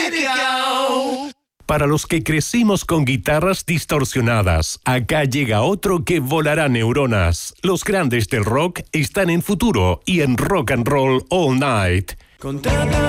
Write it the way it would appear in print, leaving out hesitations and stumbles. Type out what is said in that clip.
Para los que crecimos con guitarras distorsionadas, acá llega otro que volará neuronas. Los grandes del rock están en Futuro y en Rock and Roll All Night. Contrata